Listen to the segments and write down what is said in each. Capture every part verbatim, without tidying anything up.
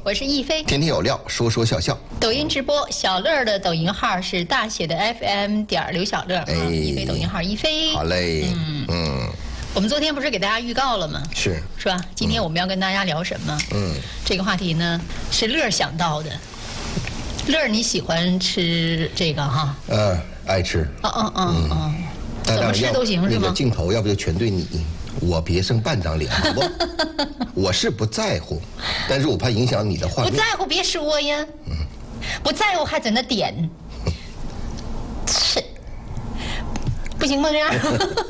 我是亦菲， 天天有料，说说笑笑。 抖音直播，小乐的抖音号是大写的 F M 点刘小乐，哎，亦菲抖音号亦菲。 好嘞，嗯嗯。 我们昨天不是给大家预告了吗？ 是是吧？今天我们要跟大家聊什么？嗯，这个话题呢是乐想到的。乐，你喜欢吃这个哈？ 嗯，爱吃。 嗯嗯嗯嗯，怎么吃都行是吗？ 那个镜头要不就全对你，我别剩半张脸，好不？我是不在乎，但是我怕影响你的画面。 不在乎别说呀，嗯，不在乎还在那点，吃，不行吗这样？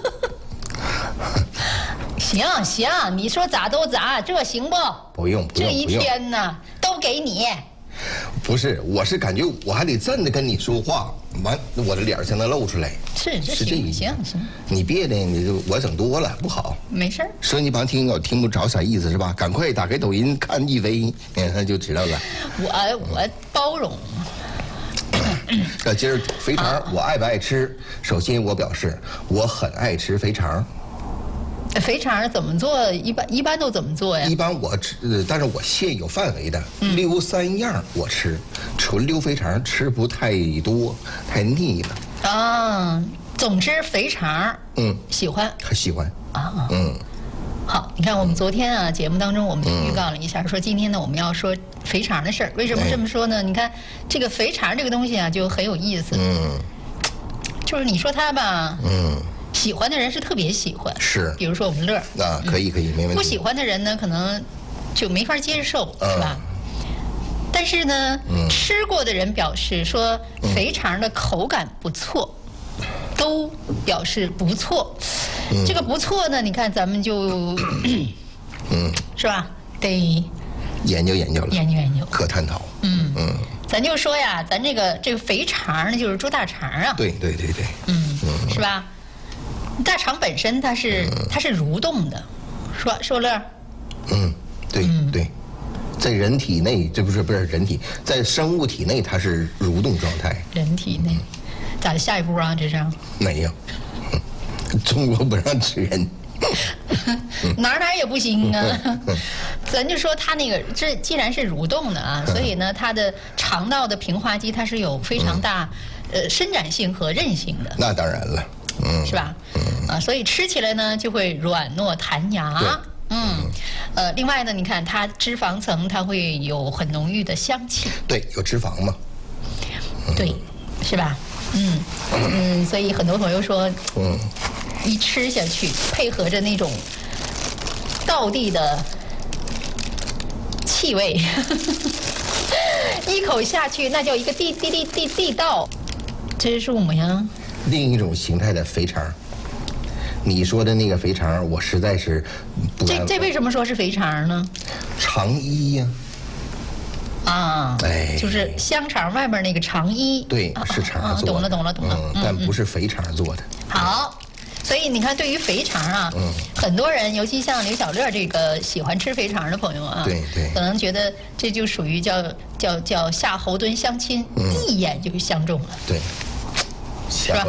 行行，你说咋都咋，这行不？ 不用，不用， 这一天呢都给你。 不是，我是感觉我还得站着跟你说话，完我的脸才能露出来。 是， 是这意思。 行行， 你别的，你就我整多了不好。 没事儿。 说你帮听友听不着啥意思是吧？赶快打开抖音看亦菲，那就知道了。 我我包容。 呃，今儿肥肠我爱不爱吃？首先我表示我很爱吃肥肠。 肥肠怎么做？一般一般都怎么做呀？ 一般我吃，呃、但是我限有范围的，嗯、溜三样我吃，纯溜肥肠吃不太多，太腻了。 啊，总之肥肠，嗯，喜欢， 很喜欢啊，嗯。好，你看我们昨天啊节目当中我们就预告了一下，说今天呢我们要说肥肠的事儿。为什么这么说呢？你看这个肥肠这个东西啊就很有意思，嗯，就是你说它吧，嗯。喜欢的人是特别喜欢， 是， 比如说我们乐啊，可以可以，没问题。 不喜欢的人呢，可能就没法接受，是吧？但是呢，吃过的人表示说肥肠的口感不错，都表示不错。这个不错呢，你看咱们就，嗯，是吧？得研究研究了， 研究研究， 可探讨。 嗯嗯，咱就说呀，咱这个这个肥肠呢，就是猪大肠啊。 对对对对， 嗯，是吧？大肠本身它是它是蠕动的，是吧？是吧，乐？ 嗯，对对，在人体内，这不是不是人体，在生物体内它是蠕动状态。 人体内，咋的？下一步啊？这是？ 没有，中国不让吃人， 哪哪也不行啊。咱就说它那个，这既然是蠕动的啊，所以呢，它的肠道的平滑肌它是有非常大呃伸展性和韧性的。 那当然了。 嗯，是吧？嗯啊，所以吃起来呢就会软糯弹牙。嗯，呃，另外呢，你看它脂肪层，它会有很浓郁的香气。 对，有脂肪嘛。 对，是吧？嗯嗯，所以很多朋友说，嗯，一吃下去，配合着那种道地的气味，一口下去，那叫一个地地地地地道。这是什么呀？ 另一种形态的肥肠，你说的那个肥肠，我实在是不。 这这为什么说是肥肠呢？ 肠衣呀。 啊，哎，就是香肠外面那个肠衣。 对，是肠做的。 懂了，懂了，懂了。 嗯，但不是肥肠做的。 好，所以你看，对于肥肠啊，嗯，很多人，尤其像刘小乐这个喜欢吃肥肠的朋友啊， 对对， 可能觉得这就属于叫叫叫夏侯惇相亲，一眼就相中了。 对。是吧？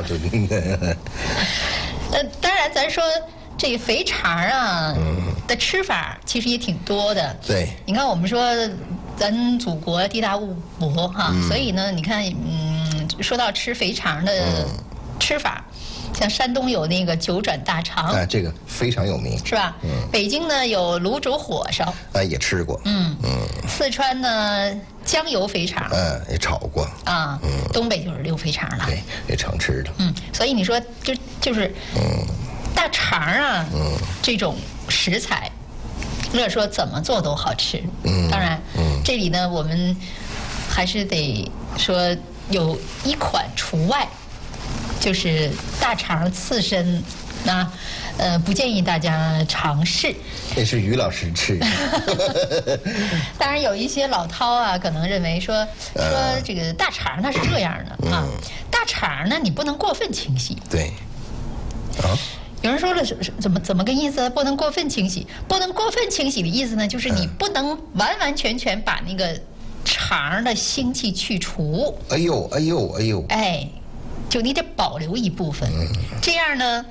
呃，当然，咱说这个肥肠啊的吃法其实也挺多的。 对， 你看我们说咱祖国地大物博哈，所以呢，你看，嗯，说到吃肥肠的吃法，像山东有那个九转大肠， 啊，这个非常有名， 是吧？嗯。北京呢有卤煮火烧， 啊，也吃过。嗯嗯。四川呢酱油肥肠， 嗯，也炒过。 啊，嗯。东北就是溜肥肠了， 对，也常吃的。 嗯，所以你说就就是，嗯，大肠啊，嗯，这种食材，乐说怎么做都好吃。嗯。当然，嗯，这里呢我们还是得说有一款除外。就是大肠刺身，那呃不建议大家尝试。 那是于老师吃。 当然有一些老饕啊，可能认为说说这个大肠它是这样的啊，大肠呢你不能过分清洗。 对。啊。 有人说了是怎么怎么个意思？不能过分清洗，不能过分清洗的意思呢，就是你不能完完全全把那个肠的腥气去除。 哎呦哎呦哎呦。 哎。就你得保留一部分，这样呢，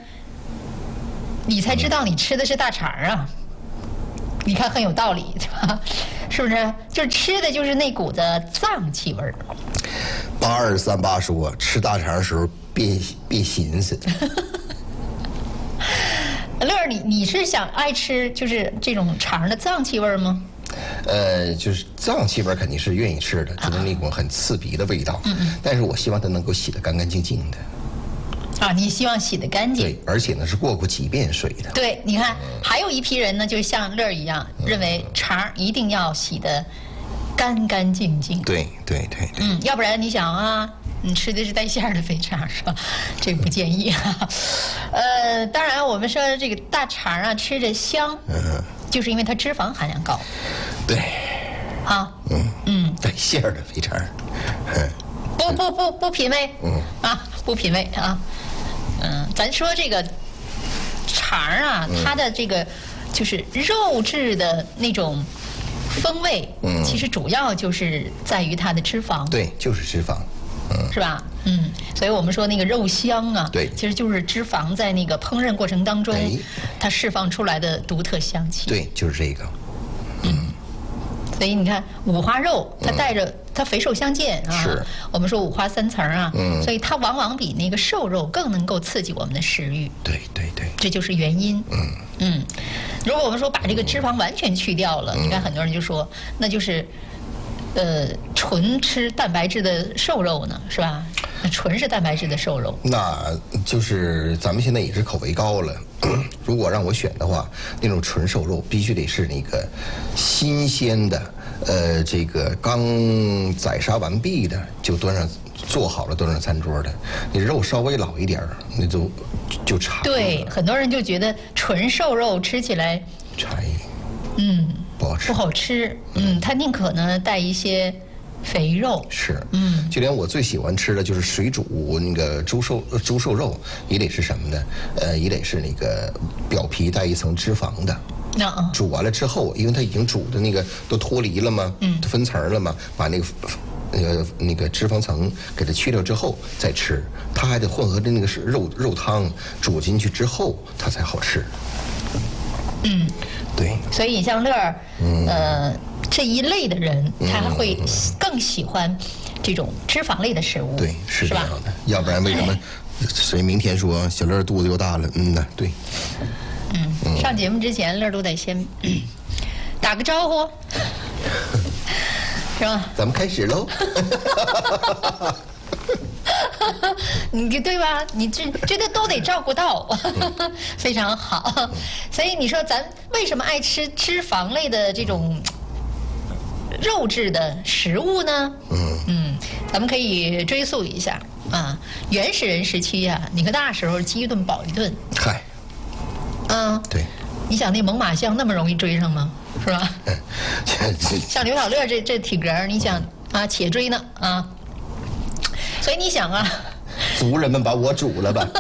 你才知道你吃的是大肠啊。你看很有道理，对吧？ 是不是？就是吃的就是那股子脏气味儿。 八二三八说，吃大肠的时候别别寻思。 乐儿，你你是想爱吃就是这种肠的脏气味儿吗？ 呃，就是脏气味肯定是愿意吃的，就是那种很刺鼻的味道。嗯嗯。但是我希望它能够洗得干干净净的。 啊，你希望洗得干净？ 对，而且呢是过过几遍水的。 对，你看，还有一批人呢，就像乐儿一样，认为肠一定要洗得干干净净。 对对对对。 嗯，要不然你想啊，你吃的是带馅儿的肥肠是吧？这个不建议啊。呃，当然我们说这个大肠啊，吃着香，嗯，就是因为它脂肪含量高。 对。 啊。 嗯嗯。 带馅儿的肥肠。嗯。 不不不不品味。 嗯。 啊，不品味啊。嗯，咱说这个肠啊，它的这个就是肉质的那种风味，嗯，其实主要就是在于它的脂肪。 对，就是脂肪，嗯， 是吧？嗯，所以我们说那个肉香啊， 对， 其实就是脂肪在那个烹饪过程当中，它释放出来的独特香气。 对，就是这个。 嗯，所以你看五花肉，它带着。它肥瘦相间啊， 是我们说五花三层啊，嗯，所以它往往比那个瘦肉更能够刺激我们的食欲。 对对对， 这就是原因。嗯嗯，如果我们说把这个脂肪完全去掉了，嗯、你看很多人就说那就是，呃，纯吃蛋白质的瘦肉呢，是吧？纯是蛋白质的瘦肉。 那就是咱们现在也是口味高了。如果让我选的话，那种纯瘦肉必须得是那个新鲜的。呃，这个刚宰杀完毕的就端上做好了端上餐桌的，你肉稍微老一点儿，那就就柴。 对，很多人就觉得纯瘦肉吃起来柴， 嗯， 不好吃， 不好吃。嗯，他宁可呢带一些肥肉。 是，嗯，就连我最喜欢吃的就是水煮那个猪瘦猪瘦肉，也得是什么呢？呃，也得是那个表皮带一层脂肪的。 那煮完了之后，因为它已经煮的那个都脱离了嘛，嗯，分层了嘛，把那个那个那个脂肪层给它去掉之后再吃，它还得混合着那个是肉肉汤煮进去之后，它才好吃。 嗯， 对。 所以像乐儿，嗯、呃这一类的人，他会更喜欢这种脂肪类的食物。 对，是这样的。要不然为什么谁明天说小乐肚子又大了？嗯呐，对。 嗯，上节目之前，乐儿都得先、嗯、打个招呼，是吧？ 咱们开始喽。 你对吧？你这这都都得照顾到，非常好。所以你说咱为什么爱吃脂肪类的这种肉质的食物呢？嗯嗯，咱们可以追溯一下啊，原始人时期呀、啊，你看那时候饥一顿饱一顿。 嗨。 嗯， 对， 你想那猛犸象那么容易追上吗？是吧？像刘小乐这这体格，你想啊，且追呢啊，所以你想啊， 族人们把我煮了吧？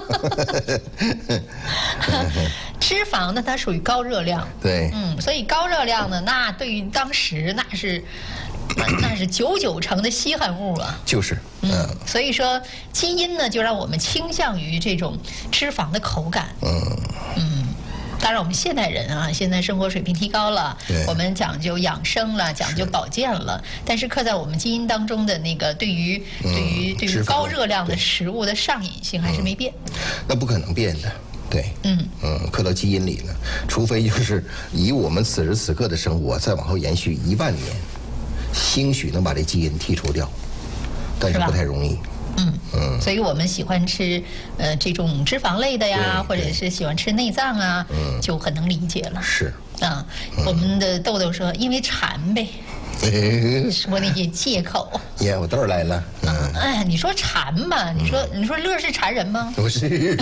脂肪呢，它属于高热量， 对， 嗯，所以高热量呢，那对于当时那是那是九九成的稀罕物啊， 就是， 嗯，所以说基因呢，就让我们倾向于这种脂肪的口感，嗯嗯。当然，我们现代人啊，现在生活水平提高了，我们讲究养生了，讲究保健了。但是刻在我们基因当中的那个对于、嗯、对于对于高热量的食物的上瘾性还是没变。 嗯、那不可能变的，对，嗯嗯，刻到基因里了。除非就是以我们此时此刻的生活再往后延续一万年，兴许能把这基因剔除掉，但是不太容易。 嗯嗯，所以我们喜欢吃呃这种脂肪类的呀，或者是喜欢吃内脏啊，嗯、就很能理解了。 是啊，嗯、我们的豆豆说，因为馋呗，说那些借口。 耶，我豆来了。 嗯，哎，你说馋吧，你说、嗯、你说乐是馋人吗？ 不是。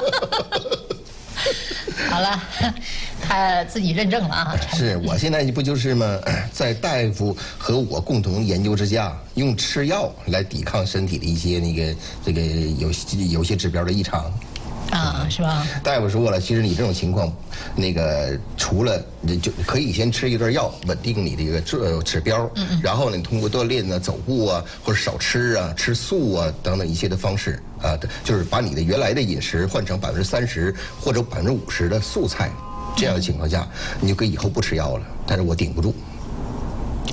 好了，他自己认证了啊。 是我现在不就是吗？在大夫和我共同研究之下，用吃药来抵抗身体的一些那个这个有有些指标的异常。 啊，是吧？ 大夫说了，其实你这种情况，那个除了就可以先吃一段药稳定你的一个指指标，嗯嗯然后呢，你通过锻炼呢、走步啊，或者少吃啊、吃素啊等等一些的方式啊，就是把你的原来的饮食换成百分之三十或者百分之五十的素菜，这样的情况下，你就可以以后不吃药了。但是我顶不住。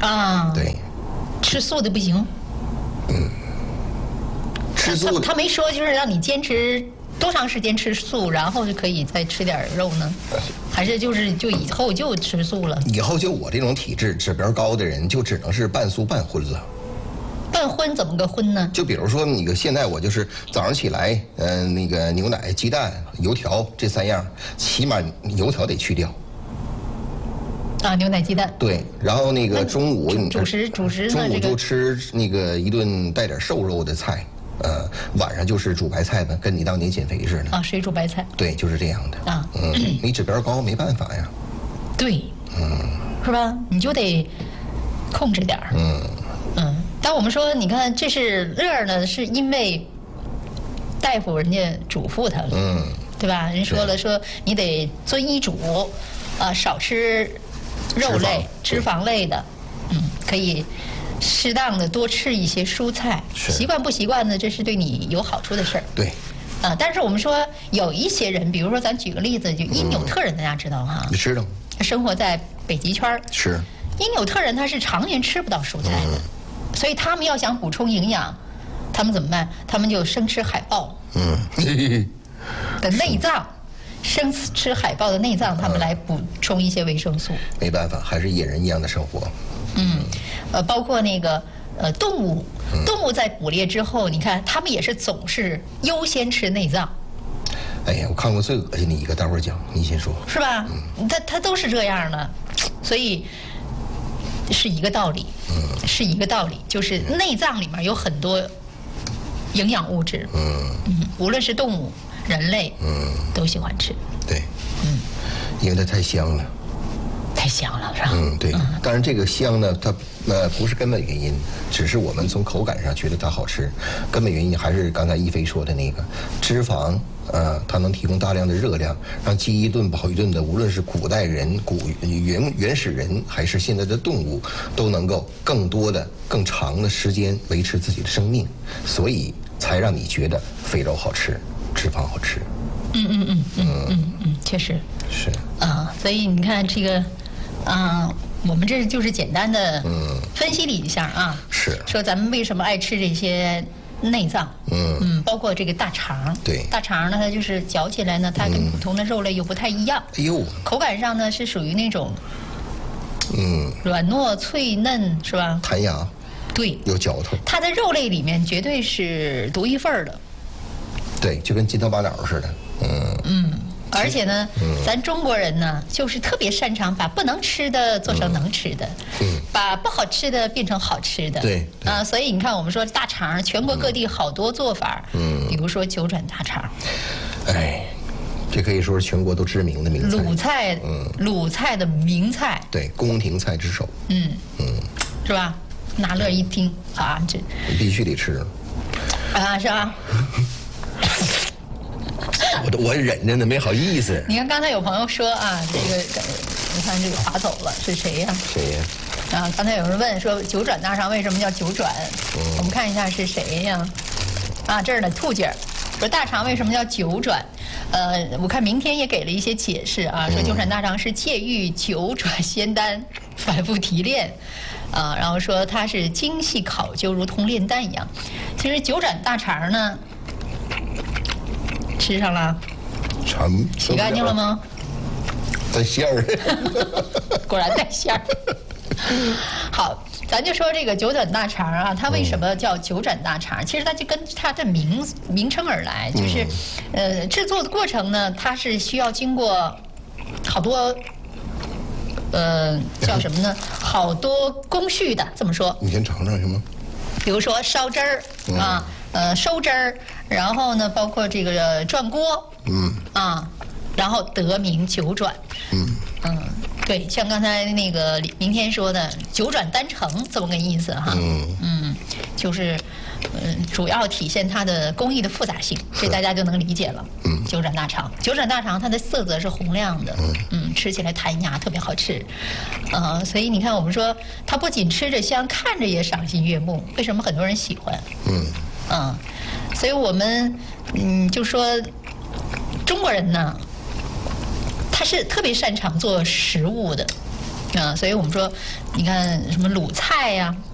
啊， 对， 吃素的不行。 嗯，吃素他他没说就是让你坚持多长时间吃素，然后就可以再吃点肉呢？还是就是就以后就吃素了？ 以后就我这种体质指标高的人，就只能是半素半荤了。 半荤怎么个荤呢？ 就比如说，你个现在我就是早上起来，嗯、呃，那个牛奶、鸡蛋、油条这三样，起码油条得去掉。 啊，牛奶鸡蛋。 对，然后那个中午主主食主食呢？ 中午就吃那个一顿带点瘦肉的菜，呃，晚上就是煮白菜呗，跟你当年减肥似的。 啊，水煮白菜。 对，就是这样的。 啊， 嗯，你指标高没办法呀。 对。 嗯。 是吧？你就得控制点儿。 嗯。 嗯。但我们说，你看，这是乐儿呢，是因为大夫人家嘱咐他了， 嗯， 对吧？人说了，说你得遵医嘱，啊、呃，少吃肉类、脂肪, 脂肪类的，嗯，可以适当的多吃一些蔬菜。习惯不习惯呢？这是对你有好处的事儿。 对。 啊、呃，但是我们说有一些人，比如说咱举个例子，就因纽特人，大家知道哈？ 你知道。 生活在北极圈。 是。 因纽特人他是常年吃不到蔬菜的。嗯，所以他们要想补充营养，他们怎么办？他们就生吃海豹，嗯，的内脏，生吃海豹的内脏，他们来补充一些维生素。 没办法，还是野人一样的生活。 嗯，呃，包括那个呃动物，动物在捕猎之后，你看他们也是总是优先吃内脏。 哎呀，我看过最恶心的一个，待会儿讲，你先说。 是吧？嗯，他他都是这样的，所以。是一个道理，嗯，是一个道理，就是内脏里面有很多营养物质，嗯嗯，无论是动物、人类，嗯，都喜欢吃， 对，嗯，因为它太香了， 太香了，是吧？ 嗯，对。当然，这个香呢，它呃不是根本原因，只是我们从口感上觉得它好吃，根本原因还是刚才一飞说的那个脂肪。呃，它能提供大量的热量，让饥一顿饱一顿的，无论是古代人、古原原始人，还是现在的动物，都能够更多的、更长的时间维持自己的生命，所以才让你觉得肥肉好吃，脂肪好吃。 嗯嗯嗯嗯嗯嗯，确实是啊，所以你看这个，啊，我们这就是简单的分析了一下啊， 是说咱们为什么爱吃这些。内脏，嗯嗯，包括这个大肠， 对， 大肠呢，它就是嚼起来呢，它跟普通的肉类又不太一样， 哎呦， 口感上呢是属于那种， 嗯， 软糯脆嫩，是吧？ 弹牙， 对， 有嚼头。 它在肉类里面绝对是独一份儿的， 对，就跟金头巴脑似的，嗯嗯。而且呢，嗯、咱中国人呢，就是特别擅长把不能吃的做成能吃的，嗯，把不好吃的变成好吃的， 对啊，所以你看，我们说大肠，全国各地好多做法，嗯，比如说九转大肠， 哎，这可以说是全国都知名的名菜， 鲁菜，嗯，鲁菜的名菜， 对，宫廷菜之首， 嗯嗯，是吧？拿乐一听啊，这必须得吃， 啊，是吧？ 我都我忍着呢，没好意思。 你看刚才有朋友说啊，这个你看这个划走了是谁呀？ 谁呀？ 啊，刚才有人问说九转大肠为什么叫九转？嗯、我们看一下是谁呀？啊，这儿呢，兔姐儿说大肠为什么叫九转？呃，我看明天也给了一些解释啊，说九转大肠是切欲九转仙丹，反复提炼。啊，然后说它是精细考究，如同炼丹一样。其实九转大肠呢。吃上了， 馋， 洗干净了吗？ 带馅儿， 果然带馅儿。好，咱就说这个九转大肠啊，它为什么叫九转大肠？嗯、其实它就跟它的名名称而来，就是，嗯、呃，制作的过程呢，它是需要经过好多，呃，叫什么呢？好多工序的。这么说， 你先尝尝行吗？ 比如说烧汁儿啊。嗯呃，收汁儿，然后呢，包括这个转锅，嗯，啊，然后得名九转，嗯嗯，对，像刚才那个明天说的九转丹成这么个意思哈，嗯嗯，就是，嗯、呃，主要体现它的工艺的复杂性，这大家就能理解了。嗯，九转大肠，九转大肠它的色泽是红亮的，嗯嗯，吃起来弹牙，特别好吃，呃，所以你看我们说它不仅吃着香，看着也赏心悦目，为什么很多人喜欢？嗯。嗯，所以我们嗯就说中国人呢，他是特别擅长做食物的， 啊，所以我们说，你看什么鲁菜呀、